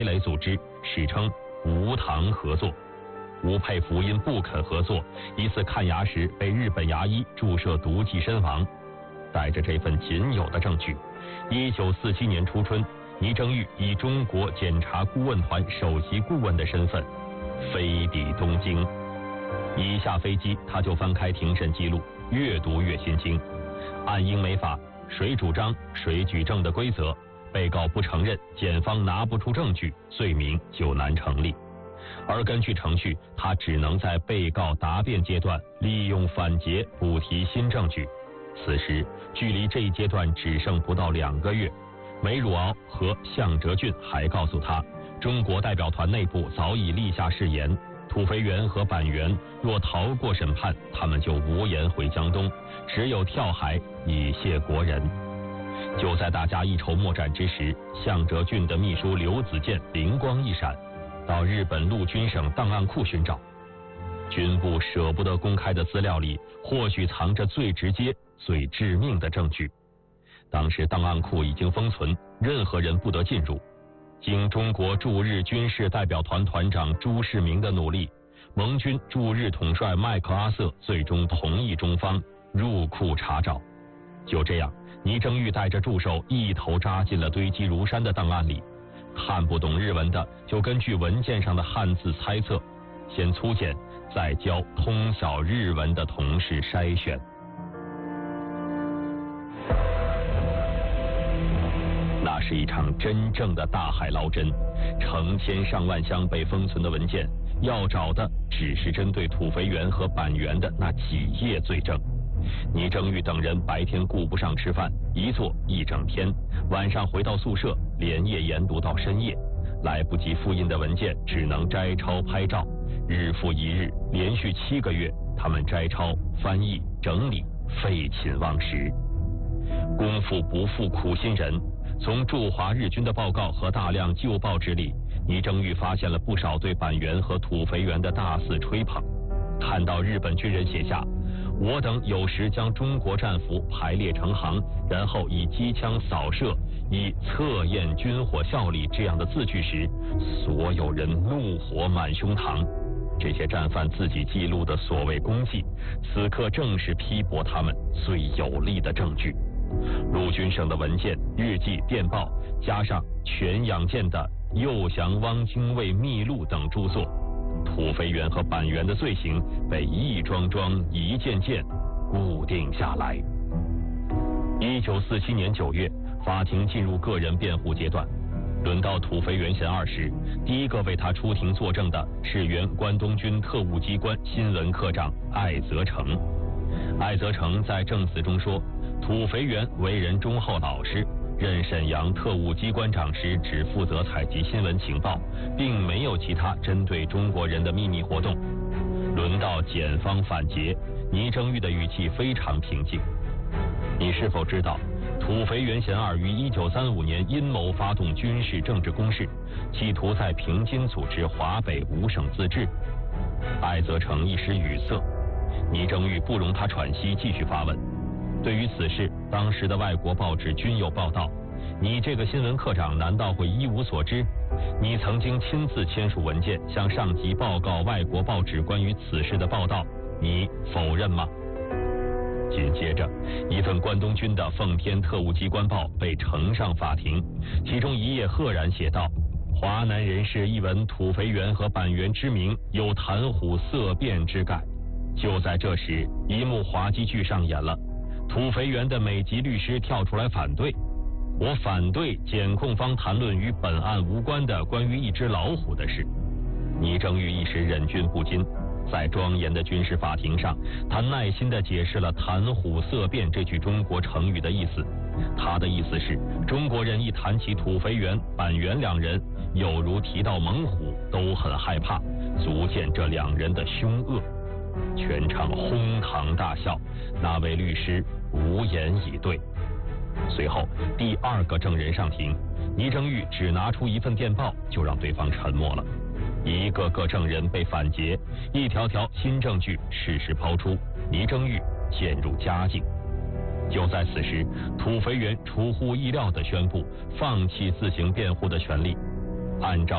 雷组织，史称吴唐合作。吴佩孚因不肯合作，疑似看牙时被日本牙医注射毒剂身亡。带着这份仅有的证据，1947年初春，倪正玉以中国检察顾问团首席顾问的身份飞抵东京。一下飞机，他就翻开庭审记录，越读越心惊。按英美法，谁主张谁举证的规则，被告不承认，检方拿不出证据，罪名就难成立。而根据程序，他只能在被告答辩阶段利用反诘补提新证据。此时距离这一阶段只剩不到2个月，梅汝敖和向哲俊还告诉他，中国代表团内部早已立下誓言，土肥原和板垣若逃过审判，他们就无颜回江东，只有跳海以谢国人。就在大家一筹莫展之时，向哲俊的秘书刘子健灵光一闪，到日本陆军省档案库寻找。军部舍不得公开的资料里，或许藏着最直接、最致命的证据。当时档案库已经封存，任何人不得进入。经中国驻日军事代表团团长朱世民的努力，盟军驻日统帅麦克阿瑟最终同意中方入库查找。就这样，倪正玉带着助手一头扎进了堆积如山的档案里。看不懂日文的，就根据文件上的汉字猜测，先粗简，再教通晓日文的同事筛选。那是一场真正的大海捞针，成千上万箱被封存的文件，要找的只是针对土肥原和板垣的那几页罪证。倪正玉等人白天顾不上吃饭，一坐一整天，晚上回到宿舍，连夜研读到深夜。来不及复印的文件只能摘抄拍照，日复一日，连续7个月，他们摘抄、翻译、整理，废寝忘食。功夫不负苦心人，从驻华日军的报告和大量旧报纸里，倪正玉发现了不少对板垣和土肥原的大肆吹捧。看到日本军人写下我等有时将中国战俘排列成行，然后以机枪扫射，以测验军火效力这样的字句时，所有人怒火满胸膛。这些战犯自己记录的所谓功绩，此刻正是批驳他们最有力的证据。陆军省的文件、日记、电报，加上全养健的《诱降汪精卫秘录》等著作，土肥原和板垣的罪行被一桩桩、一件件固定下来。1947年9月，法庭进入个人辩护阶段。轮到土肥原贤二时，第一个为他出庭作证的是原关东军特务机关新闻科长艾泽成。艾泽成在证词中说，土肥原为人忠厚老实，任沈阳特务机关长时只负责采集新闻情报，并没有其他针对中国人的秘密活动。轮到检方反诘，倪正玉的语气非常平静。你是否知道，土肥原贤二于1935年阴谋发动军事政治攻势，企图在平津组织华北5省自治？艾泽成一时语塞，倪正玉不容他喘息，继续发问。对于此事，当时的外国报纸均有报道，你这个新闻科长难道会一无所知？你曾经亲自签署文件向上级报告外国报纸关于此事的报道，你否认吗？紧接着，一份关东军的奉天特务机关报被呈上法庭，其中一页赫然写道：华南人士一闻土肥原和板垣之名，有谈虎色变之感。就在这时，一幕滑稽剧上演了。土肥原的美籍律师跳出来反对，我反对检控方谈论与本案无关的关于一只老虎的事。倪正玉一时忍俊不禁，在庄严的军事法庭上，他耐心地解释了谈虎色变这句中国成语的意思。他的意思是，中国人一谈起土肥原、板垣2人，有如提到猛虎，都很害怕，足见这2人的凶恶。全场哄堂大笑，那位律师无言以对。随后，第2个证人上庭，倪正玉只拿出一份电报，就让对方沉默了。一个个证人被反诘，一条条新证据适时抛出，倪正玉陷入佳境。就在此时，土肥原出乎意料地宣布放弃自行辩护的权利，按照